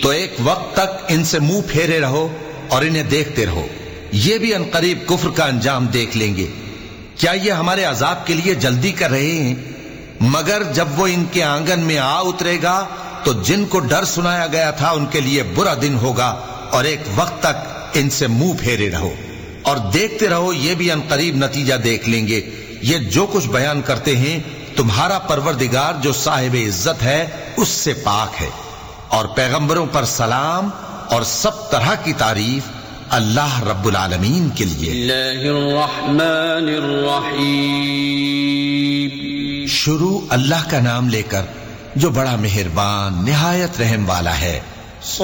तो एक वक्त तक इनसे मुंह फेरे रहो और इन्हें देखते रहो, ये भी अनकरीब कुफ्र का अंजाम देख लेंगे। क्या ये हमारे अजाब के लिए जल्दी कर रहे हैं? मगर जब वो इनके आंगन में आ उतरेगा तो जिनको डर सुनाया गया था उनके लिए बुरा दिन होगा, और एक वक्त तक इनसे मुंह फेरे रहो और देखते रहो, ये भी अनकरीब नतीजा देख लेंगे। ये जो कुछ बयान करते हैं तुम्हारा परवरदिगार जो साहिब इज्जत है उससे पाक है। और पैगंबरों पर सलाम और सब तरह की तारीफ अल्लाह रब्बुल आलमीन के लिए। शुरू अल्लाह का नाम लेकर जो बड़ा मेहरबान निहायत रहम वाला है।